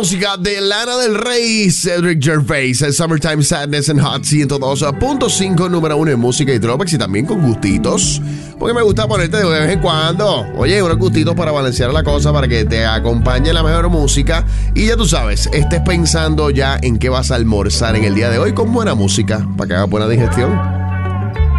música de Lana del Rey, Cedric Gervais, el Summertime Sadness en Hot 102.5, número 1 en música y dropbacks, y también con gustitos, porque me gusta ponerte de vez en cuando, oye, unos gustitos para balancear la cosa, para que te acompañe la mejor música, y ya tú sabes, estés pensando ya en qué vas a almorzar en el día de hoy con buena música, para que hagas buena digestión.